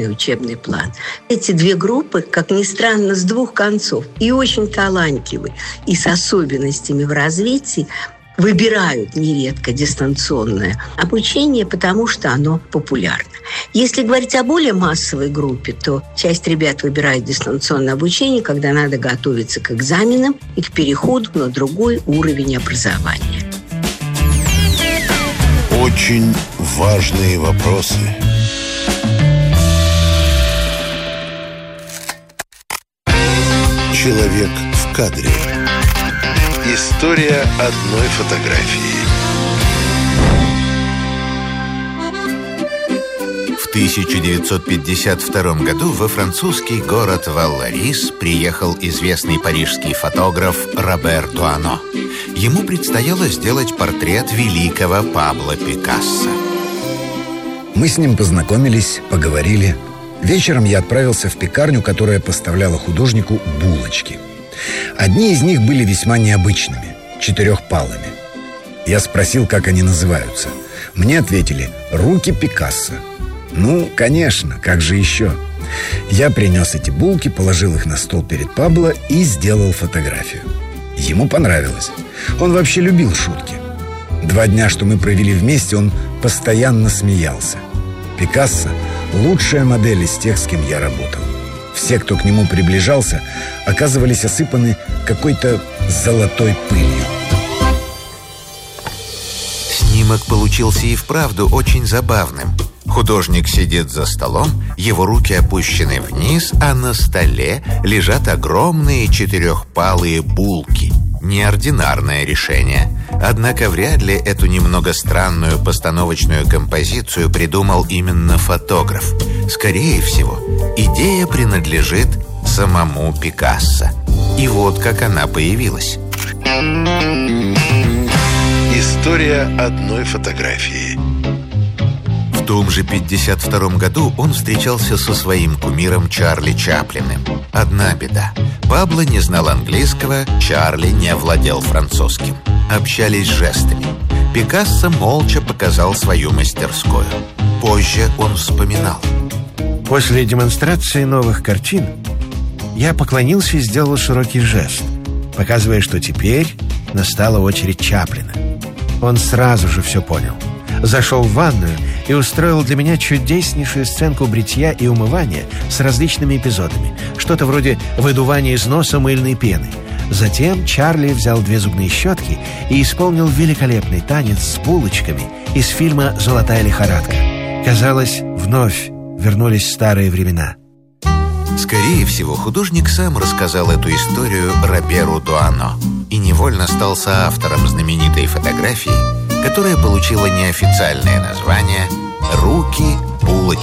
школьный учебный план. Эти две группы, как ни странно, с двух концов и очень талантливы, и с особенностями в развитии, выбирают нередко дистанционное обучение, потому что оно популярно. Если говорить о более массовой группе, то часть ребят выбирает дистанционное обучение, когда надо готовиться к экзаменам и к переходу на другой уровень образования. Очень важные вопросы. Человек в кадре. История одной фотографии. В 1952 году во французский город Валларис приехал известный парижский фотограф Робер Дуано. Ему предстояло сделать портрет великого Пабло Пикассо. Мы с ним познакомились, поговорили. Вечером я отправился в пекарню, которая поставляла художнику булочки. Одни из них были весьма необычными, четырехпалыми. Я спросил, как они называются. Мне ответили: «Руки Пикассо». Ну, конечно, как же еще? Я принес эти булки, положил их на стол перед Пабло и сделал фотографию. Ему понравилось. Он вообще любил шутки. 2 дня, что мы провели вместе, он постоянно смеялся. Пикассо – лучшая модель из тех, с кем я работал. Все, кто к нему приближался, оказывались осыпаны какой-то золотой пылью. Снимок получился и вправду очень забавным. Художник сидит за столом, его руки опущены вниз, а на столе лежат огромные четырехпалые булки. Неординарное решение. Однако вряд ли эту немного странную постановочную композицию придумал именно фотограф. Скорее всего, идея принадлежит самому Пикассо. И вот как она появилась. История одной фотографии. В том же 1952 году он встречался со своим кумиром Чарли Чаплиным. Одна беда. Пабло не знал английского, Чарли не владел французским. Общались жестами. Пикассо молча показал свою мастерскую. Позже он вспоминал. После демонстрации новых картин я поклонился и сделал широкий жест, показывая, что теперь настала очередь Чаплина. Он сразу же все понял. Зашел в ванную и устроил для меня чудеснейшую сценку бритья и умывания с различными эпизодами. Что-то вроде выдувания из носа мыльной пены. Затем Чарли взял 2 зубные щетки и исполнил великолепный танец с булочками из фильма «Золотая лихорадка». Казалось, вновь вернулись старые времена. Скорее всего, художник сам рассказал эту историю Роберу Дуано и невольно стал соавтором знаменитой фотографии, которая получила неофициальное название «Руки булочки».